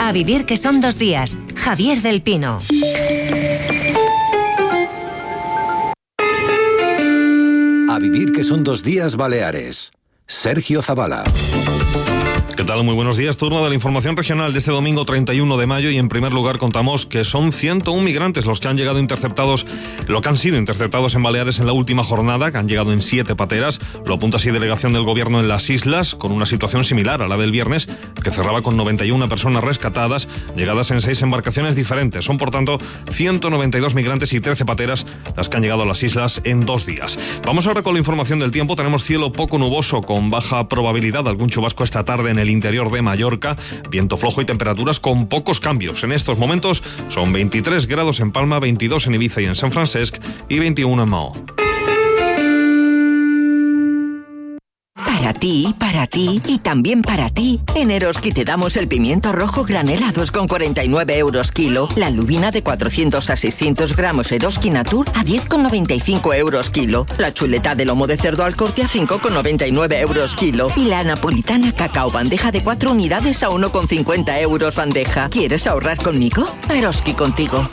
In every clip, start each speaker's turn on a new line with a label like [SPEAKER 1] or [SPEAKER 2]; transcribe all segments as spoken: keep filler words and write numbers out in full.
[SPEAKER 1] A vivir que son dos días. Javier del Pino.
[SPEAKER 2] A vivir que son dos días Baleares. Sergio Zavala.
[SPEAKER 3] ¿Qué tal? Muy buenos días. Turno de la información regional de este domingo treinta y uno de mayo y en primer lugar contamos que son ciento uno migrantes los que han llegado interceptados, lo que han sido interceptados en Baleares en la última jornada, que han llegado en siete pateras. Lo apunta así delegación del gobierno en las islas, con una situación similar a la del viernes, que cerraba con noventa y una personas rescatadas, llegadas en seis embarcaciones diferentes. Son, por tanto, ciento noventa y dos migrantes y trece pateras las que han llegado a las islas en dos días. Vamos ahora con la información del tiempo. Tenemos cielo poco nuboso, con baja probabilidad de algún chubasco esta tarde en el interior de Mallorca, viento flojo y temperaturas con pocos cambios. En estos momentos son veintitrés grados en Palma, veintidós en Ibiza y en San Francesc y veintiuno en Maó.
[SPEAKER 4] Para ti, para ti y también para ti, en Eroski te damos el pimiento rojo granel a dos con cuarenta y nueve euros kilo, la lubina de cuatrocientos a seiscientos gramos Eroski Natur a diez con noventa y cinco euros kilo, la chuleta de lomo de cerdo al corte a cinco con noventa y nueve euros kilo y la napolitana cacao bandeja de cuatro unidades a uno con cincuenta euros bandeja. ¿Quieres ahorrar conmigo? Eroski contigo.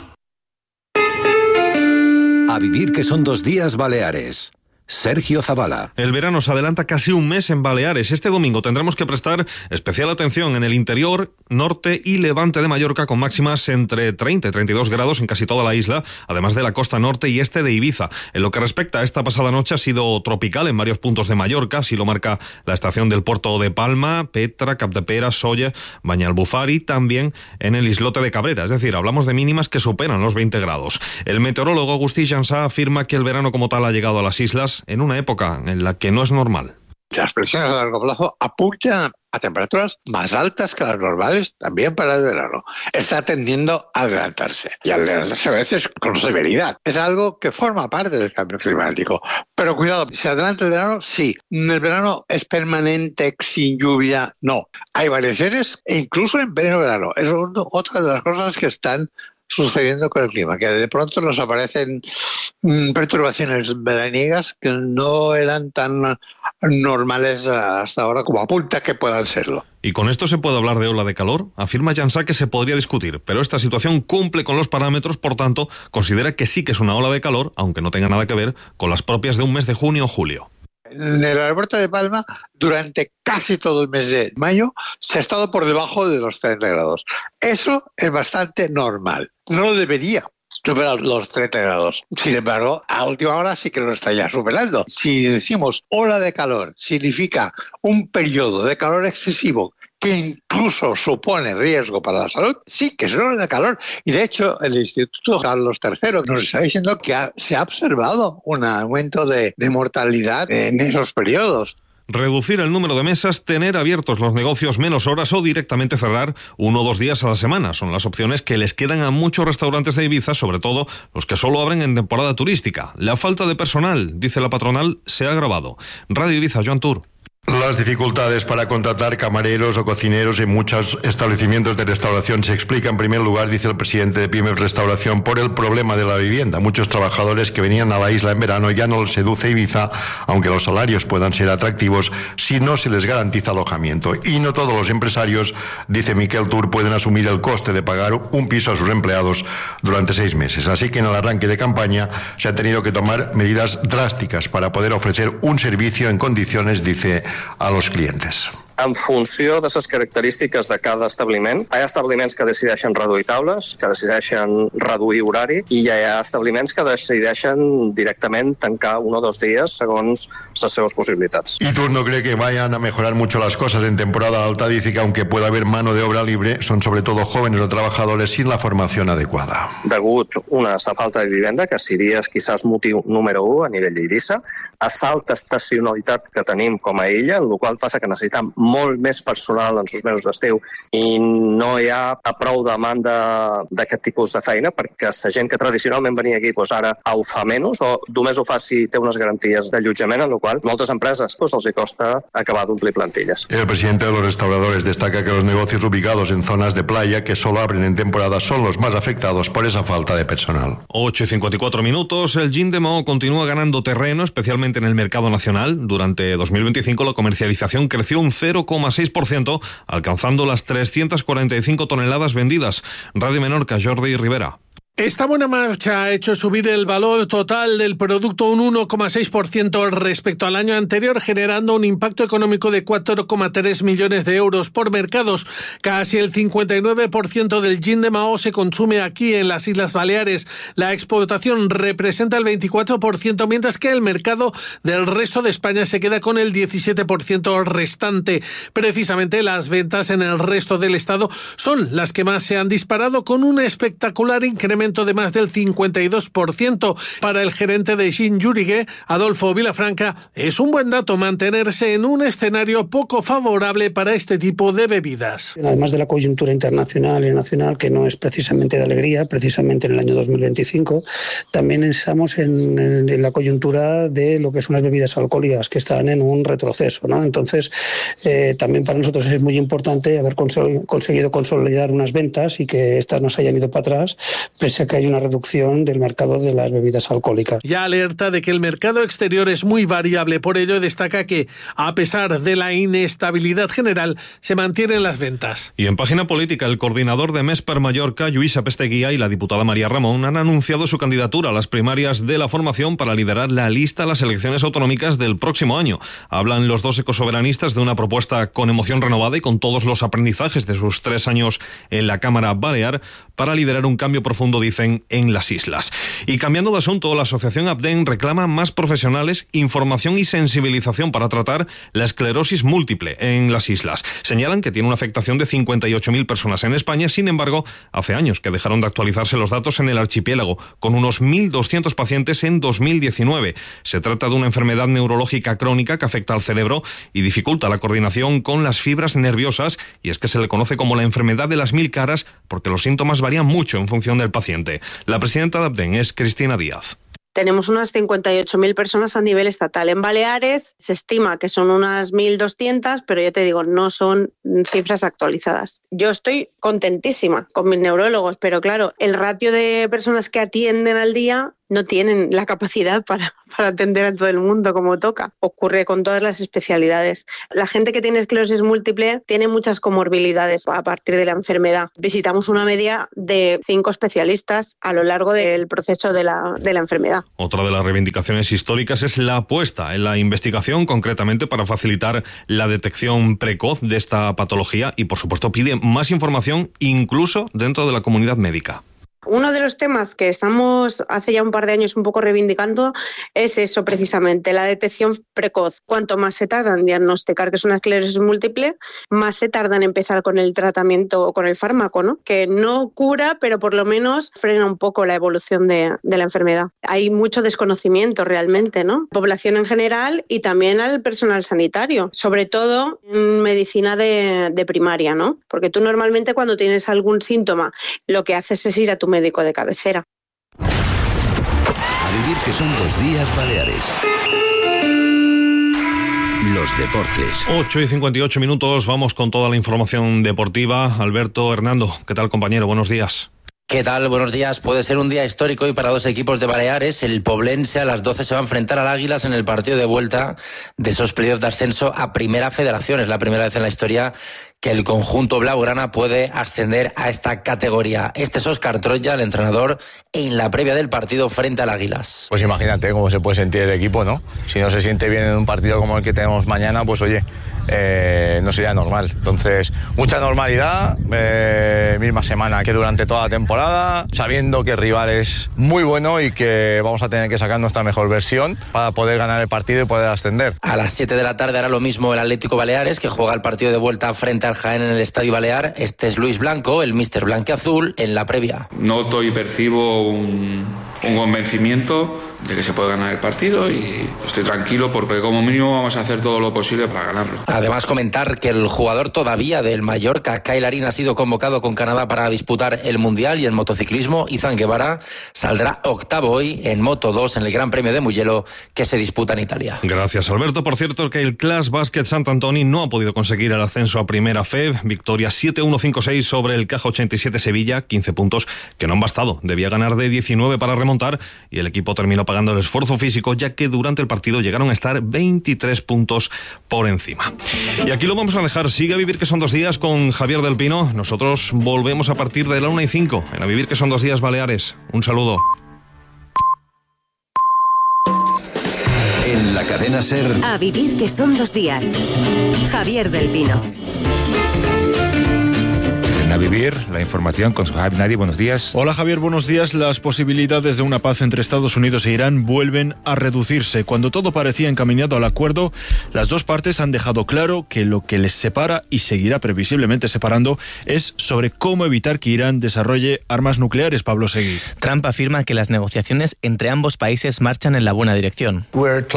[SPEAKER 2] A vivir que son dos días Baleares. Sergio Zavala.
[SPEAKER 3] El verano se adelanta casi un mes en Baleares. Este domingo tendremos que prestar especial atención en el interior, norte y levante de Mallorca, con máximas entre treinta y treinta y dos grados en casi toda la isla, además de la costa norte y este de Ibiza. En lo que respecta a esta pasada noche, ha sido tropical en varios puntos de Mallorca, así lo marca la estación del puerto de Palma, Petra, Capdepera, Solla, Banyalbufar y también en el islote de Cabrera. Es decir, hablamos de mínimas que superan los veinte grados. El meteorólogo Agustí Jansá afirma que el verano como tal ha llegado a las islas en una época en la que no es normal.
[SPEAKER 5] Las presiones a largo plazo apuntan a temperaturas más altas que las normales también para el verano. Está tendiendo a adelantarse y a adelantarse a veces con severidad. Es algo que forma parte del cambio climático. Pero cuidado, ¿se adelanta el verano? Sí. ¿El verano es permanente sin lluvia? No. Hay variaciones e incluso en pleno verano. Es otra de las cosas que están sucediendo con el clima, que de pronto nos aparecen mmm, perturbaciones veraniegas que no eran tan normales hasta ahora como apunta que puedan serlo.
[SPEAKER 3] ¿Y con esto se puede hablar de ola de calor? Afirma Jansá que se podría discutir, pero esta situación cumple con los parámetros, por tanto, considera que sí que es una ola de calor, aunque no tenga nada que ver con las propias de un mes de junio o julio.
[SPEAKER 5] En el aeropuerto de Palma, durante casi todo el mes de mayo, se ha estado por debajo de los treinta grados. Eso es bastante normal. No debería superar los treinta grados. Sin embargo, a última hora sí que lo está ya superando. Si decimos ola de calor, significa un periodo de calor excesivo que incluso supone riesgo para la salud, sí que es una ola de calor. Y de hecho, el Instituto Carlos tercero nos está diciendo que ha, se ha observado un aumento de, de mortalidad en esos periodos.
[SPEAKER 3] Reducir el número de mesas, tener abiertos los negocios menos horas o directamente cerrar uno o dos días a la semana. Son las opciones que les quedan a muchos restaurantes de Ibiza, sobre todo los que solo abren en temporada turística. La falta de personal, dice la patronal, se ha agravado. Radio Ibiza, Joan Tur.
[SPEAKER 6] Las dificultades para contratar camareros o cocineros en muchos establecimientos de restauración se explica en primer lugar, dice el presidente de Pymes Restauración, por el problema de la vivienda. Muchos trabajadores que venían a la isla en verano ya no les seduce Ibiza, aunque los salarios puedan ser atractivos si no se les garantiza alojamiento. Y no todos los empresarios, dice Miquel Tur, pueden asumir el coste de pagar un piso a sus empleados durante seis meses. Así que en el arranque de campaña se han tenido que tomar medidas drásticas para poder ofrecer un servicio en condiciones, dice, a los clientes.
[SPEAKER 7] En funció de les característiques de cada establiment. Hi ha establiments que decideixen reduir taules, que decideixen reduir horari, i hi ha establiments que decideixen directament tancar un o dos días segons les seves possibilitats.
[SPEAKER 6] Y Tur no cree que vayan a mejorar mucho las cosas en temporada alta. Dice que aunque pueda haber mano de obra libre, son sobre todo jóvenes o trabajadores sin la formación adecuada.
[SPEAKER 7] Degut una, a falta de vivenda, que seria quizás motiu número u a nivell d'Eivissa, a l'alta estacionalitat que tenim com a illa, en la qual passa que necessitem molt més personal en els mesos d'estiu i no hi ha prou demanda d'aquest tipus de feina, perquè la gent que tradicionalment venia aquí doncs ara ho fa menys o només ho fa si té unes garanties d'allotjament, en la qual moltes empreses doncs, els hi costa acabar d'omplir plantilles.
[SPEAKER 6] El presidente de los restauradores destaca que los negocios ubicados en zonas de playa que solo abren en temporada son los más afectados por esa falta de personal.
[SPEAKER 3] ocho y cincuenta y cuatro minutos. El gin de Maó continúa ganando terreno, especialmente en el mercado nacional. Durante dos mil veinticinco la comercialización creció un cero cero coma seis por ciento, alcanzando las trescientas cuarenta y cinco toneladas vendidas. Radio Menorca, Jordi Rivera.
[SPEAKER 8] Esta buena marcha ha hecho subir el valor total del producto un uno coma seis por ciento respecto al año anterior, generando un impacto económico de cuatro coma tres millones de euros por mercados. Casi el cincuenta y nueve por ciento del gin de Mahó se consume aquí en las Islas Baleares. La exportación representa el veinticuatro por ciento, mientras que el mercado del resto de España se queda con el diecisiete por ciento restante. Precisamente las ventas en el resto del estado son las que más se han disparado, con un espectacular incremento de más del cincuenta y dos por ciento. Para el gerente de Gin Llurigue, Adolfo Vilafranca, es un buen dato mantenerse en un escenario poco favorable para este tipo de bebidas.
[SPEAKER 9] Además de la coyuntura internacional y nacional, que no es precisamente de alegría, precisamente en el año dos mil veinticinco, también estamos en, en, en la coyuntura de lo que son las bebidas alcohólicas, que están en un retroceso, ¿no? Entonces, eh, también para nosotros es muy importante haber cons- conseguido consolidar unas ventas y que estas no se hayan ido para atrás, pese a que hay una reducción del mercado de las bebidas alcohólicas.
[SPEAKER 8] Ya alerta de que el mercado exterior es muy variable, por ello destaca que, a pesar de la inestabilidad general, se mantienen las ventas.
[SPEAKER 3] Y en página política, el coordinador de Més per Mallorca, Lluís Apesteguía, y la diputada María Ramón han anunciado su candidatura a las primarias de la formación para liderar la lista a las elecciones autonómicas del próximo año. Hablan los dos ecosoveranistas de una propuesta con emoción renovada y con todos los aprendizajes de sus tres años en la Cámara Balear para liderar un cambio profundo, dicen, en las islas. Y cambiando de asunto, la asociación ABDEN reclama más profesionales, información y sensibilización para tratar la esclerosis múltiple en las islas. Señalan que tiene una afectación de cincuenta y ocho mil personas en España. Sin embargo, hace años que dejaron de actualizarse los datos en el archipiélago, con unos mil doscientos pacientes en dos mil diecinueve. Se trata de una enfermedad neurológica crónica que afecta al cerebro y dificulta la coordinación con las fibras nerviosas, y es que se le conoce como la enfermedad de las mil caras porque los síntomas varían mucho en función del paciente. La presidenta de ABDEN es Cristina Díaz.
[SPEAKER 10] Tenemos unas cincuenta y ocho mil personas a nivel estatal. En Baleares se estima que son unas mil doscientas, pero ya te digo, no son cifras actualizadas. Yo estoy contentísima con mis neurólogos, pero claro, el ratio de personas que atienden al día no tienen la capacidad para, para atender a todo el mundo como toca. Ocurre con todas las especialidades. La gente que tiene esclerosis múltiple tiene muchas comorbilidades a partir de la enfermedad. Visitamos una media de cinco especialistas a lo largo del proceso de la, de la enfermedad.
[SPEAKER 3] Otra de las reivindicaciones históricas es la apuesta en la investigación, concretamente para facilitar la detección precoz de esta patología, y por supuesto pide más información incluso dentro de la comunidad médica.
[SPEAKER 10] Uno de los temas que estamos hace ya un par de años un poco reivindicando es eso precisamente, la detección precoz. Cuanto más se tarda en diagnosticar que es una esclerosis múltiple, más se tarda en empezar con el tratamiento o con el fármaco, ¿no? Que no cura, pero por lo menos frena un poco la evolución de, de la enfermedad. Hay mucho desconocimiento realmente, ¿no? Población en general y también al personal sanitario, sobre todo en medicina de, de primaria, ¿no? Porque tú normalmente cuando tienes algún síntoma, lo que haces es ir a tu médico de cabecera.
[SPEAKER 2] A vivir que son dos días Baleares. Los deportes.
[SPEAKER 3] ocho y cincuenta y ocho minutos, vamos con toda la información deportiva. Alberto Hernando, ¿qué tal, compañero? Buenos días.
[SPEAKER 11] ¿Qué tal? Buenos días. Puede ser un día histórico y para dos equipos de Baleares. El Poblense a las doce se va a enfrentar al Águilas en el partido de vuelta de esos playoffs de ascenso a Primera Federación. Es la primera vez en la historia que el conjunto blaugrana puede ascender a esta categoría. Este es Óscar Troya, el entrenador, en la previa del partido frente al Águilas.
[SPEAKER 12] Pues imagínate cómo se puede sentir el equipo, ¿no? Si no se siente bien en un partido como el que tenemos mañana, pues oye, eh, no sería normal. Entonces, mucha normalidad, eh, misma semana que durante toda la temporada, sabiendo que el rival es muy bueno y que vamos a tener que sacar nuestra mejor versión para poder ganar el partido y poder ascender.
[SPEAKER 11] A las siete de la tarde hará lo mismo el Atlético Baleares, que juega el partido de vuelta frente al Jaén en el Estadio Balear. Este es Luis Blanco, el míster blanquiazul, en la previa.
[SPEAKER 13] Noto y percibo un, un convencimiento de que se puede ganar el partido y estoy tranquilo porque como mínimo vamos a hacer todo lo posible para ganarlo.
[SPEAKER 11] Además, comentar que el jugador todavía del Mallorca, Kyle Larín, ha sido convocado con Canadá para disputar el Mundial, y en motociclismo Izan Guevara saldrá octavo hoy en Moto dos en el Gran Premio de Mugello que se disputa en Italia.
[SPEAKER 3] Gracias, Alberto. Por cierto, que el Clash Basket Sant Antoni no ha podido conseguir el ascenso a Primera F E B. Victoria siete uno cinco seis sobre el Caja ochenta y siete Sevilla, quince puntos que no han bastado. Debía ganar de diecinueve para remontar y el equipo terminó pagando pagando el esfuerzo físico, ya que durante el partido llegaron a estar veintitrés puntos por encima. Y aquí lo vamos a dejar. Sigue A Vivir que son dos días con Javier del Pino. Nosotros volvemos a partir de la una y cinco en A Vivir que son dos días Baleares. Un saludo.
[SPEAKER 2] En la cadena SER.
[SPEAKER 1] A Vivir que son dos días. Javier del Pino.
[SPEAKER 14] A Vivir, la información con Sohaib Nadi. Buenos días.
[SPEAKER 15] Hola Javier, buenos días. Las posibilidades de una paz entre Estados Unidos e Irán vuelven a reducirse. Cuando todo parecía encaminado al acuerdo, las dos partes han dejado claro que lo que les separa y seguirá previsiblemente separando es sobre cómo evitar que Irán desarrolle armas nucleares. Pablo Seguí.
[SPEAKER 16] Trump afirma que las negociaciones entre ambos países marchan en la buena dirección.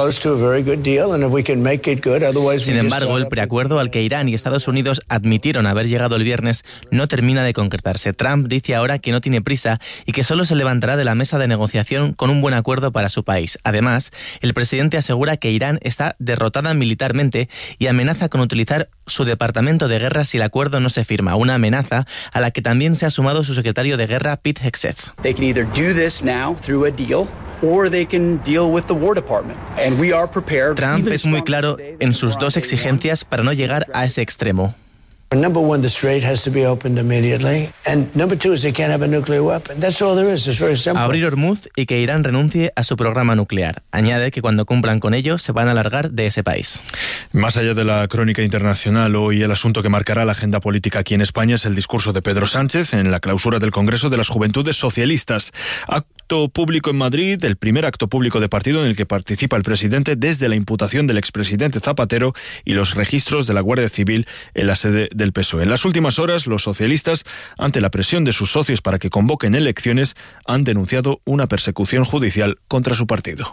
[SPEAKER 16] Sin embargo, el preacuerdo al que Irán y Estados Unidos admitieron haber llegado el viernes no termina de concretarse. Trump dice ahora que no tiene prisa y que solo se levantará de la mesa de negociación con un buen acuerdo para su país. Además, el presidente asegura que Irán está derrotada militarmente y amenaza con utilizar su departamento de guerra si el acuerdo no se firma, una amenaza a la que también se ha sumado su secretario de guerra, Pete Hegseth. Trump es muy claro en sus dos exigencias para no llegar a ese extremo.
[SPEAKER 17] Number one, the strait has to be opened immediately, and number two is they can't have a nuclear weapon. That's all there is. It's very simple.
[SPEAKER 16] Abrir Hormuz y que Irán renuncie a su programa nuclear. Añade que cuando cumplan con ello se van a largar de ese país.
[SPEAKER 15] Más allá de la crónica internacional, hoy el asunto que marcará la agenda política aquí en España es el discurso de Pedro Sánchez en la clausura del Congreso de las Juventudes Socialistas. Acto público en Madrid, el primer acto público de partido en el que participa el presidente desde la imputación del expresidente Zapatero y los registros de la Guardia Civil en la sede del P S O E. En las últimas horas, los socialistas, ante la presión de sus socios para que convoquen elecciones, han denunciado una persecución judicial contra su partido.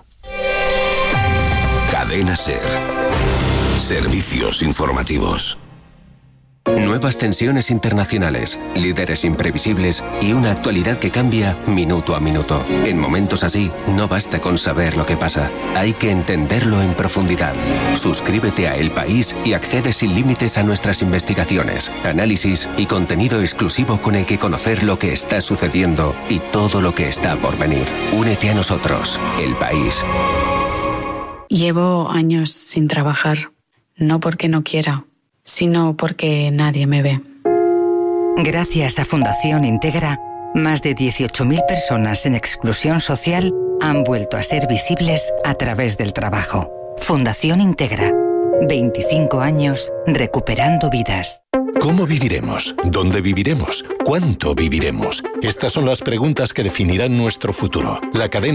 [SPEAKER 2] Cadena SER. Servicios informativos. Nuevas tensiones internacionales, líderes imprevisibles y una actualidad que cambia minuto a minuto. En momentos así, no basta con saber lo que pasa, hay que entenderlo en profundidad. Suscríbete a El País y accede sin límites a nuestras investigaciones, análisis y contenido exclusivo con el que conocer lo que está sucediendo y todo lo que está por venir. Únete a nosotros, El País.
[SPEAKER 18] Llevo años sin trabajar, no porque no quiera, sino porque nadie me ve.
[SPEAKER 19] Gracias a Fundación Integra, más de dieciocho mil personas en exclusión social han vuelto a ser visibles a través del trabajo. Fundación Integra, veinticinco años recuperando vidas.
[SPEAKER 2] ¿Cómo viviremos? ¿Dónde viviremos? ¿Cuánto viviremos? Estas son las preguntas que definirán nuestro futuro. La cadena